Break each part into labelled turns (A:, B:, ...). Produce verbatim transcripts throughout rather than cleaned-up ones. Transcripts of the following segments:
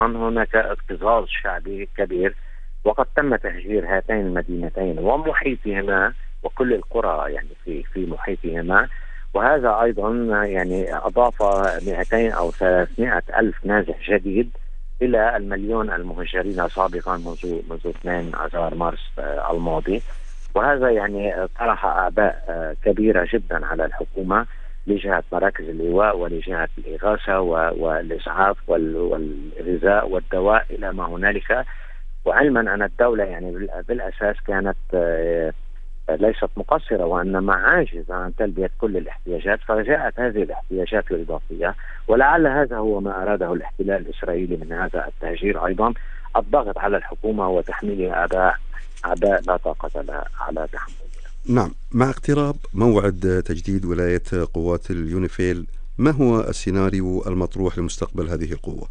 A: هناك اكتظاظ شعبي كبير، وقد تم تهجير هاتين المدينتين ومحيطهما وكل القرى يعني في في محيطهما. وهذا أيضا يعني أضاف مئتين أو ثلاثمائة ألف نازح جديد إلى المليون المهجرين سابقا منذ منذ اثنين عشر مارس الماضي. وهذا يعني طرح أعباء كبيرة جدا على الحكومة لجهة مراكز اللواء ولجهة الإغاثة والإسعاف والغذاء والدواء إلى ما هنالك. وعلما أن الدولة يعني بالأساس كانت ليست مقصرة وإنما عاجزة عن تلبية كل الاحتياجات، فجاءت هذه الاحتياجات الإضافية. ولعل هذا هو ما أراده الاحتلال الإسرائيلي من هذا التهجير أيضا، الضغط على الحكومة وتحميلها أعباء أعباء لا طاقة لها على تحملها.
B: نعم، مع اقتراب موعد تجديد ولاية قوات اليونيفيل، ما هو السيناريو المطروح لمستقبل هذه القوة؟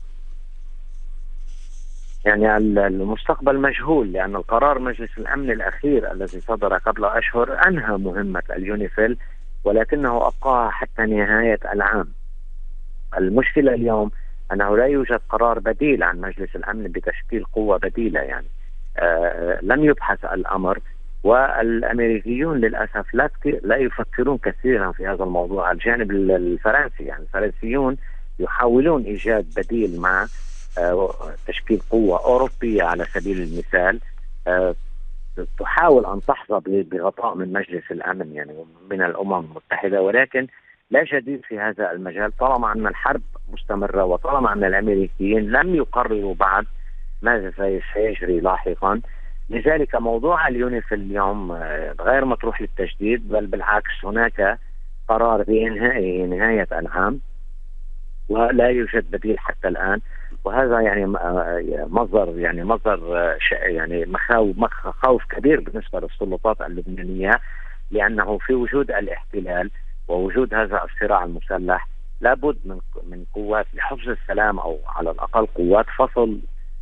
A: يعني المستقبل مجهول، لأن القرار مجلس الأمن الأخير الذي صدر قبل أشهر أنهى مهمة اليونيفيل، ولكنه أبقاها حتى نهاية العام. المشكلة اليوم أنه لا يوجد قرار بديل عن مجلس الأمن بتشكيل قوة بديلة. يعني آه لم يبحث الأمر، والأمريكيون للأسف لا لا يفكرون كثيرا في هذا الموضوع. الجانب الفرنسي يعني الفرنسيون يحاولون إيجاد بديل مع تشكيل قوة أوروبية على سبيل المثال تحاول أن تحظى بغطاء من مجلس الأمن يعني من الأمم المتحدة، ولكن لا جديد في هذا المجال طالما أن الحرب مستمرة وطالما أن الأمريكيين لم يقرروا بعد ماذا سيجري لاحقا. لذلك موضوع اليونيفيل اليوم غير مطروح للتجديد، بل بالعكس هناك قرار بإنهاء نهاية العام ولا يوجد بديل حتى الآن. وهذا يعني مصدر يعني مصدر يعني مخاوف مخاوف كبير بالنسبة للسلطات اللبنانية، لأنه في وجود الاحتلال ووجود هذا الصراع المسلح لابد من من قوات لحفظ السلام، أو على الأقل قوات فصل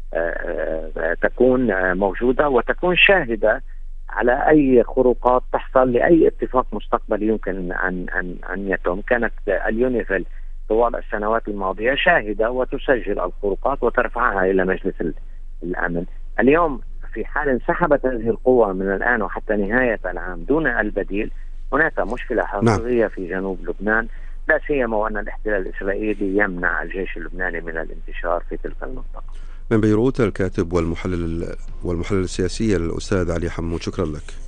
A: تكون موجودة وتكون شاهدة على أي خروقات تحصل لأي اتفاق مستقبلي يمكن أن أن أن يتم. كانت اليونيفيل طوال السنوات الماضية شاهدة وتسجل الخروقات وترفعها إلى مجلس الأمن. اليوم في حال انسحبت هذه القوة من الآن وحتى نهاية العام دون البديل، هناك مشكلة حقيقية نعم. في جنوب لبنان، لا سيما وأن الاحتلال الإسرائيلي يمنع الجيش اللبناني من الانتشار في تلك المنطقة.
B: من بيروت الكاتب والمحلل والمحلل السياسي الأستاذ علي حمود، شكرا لك.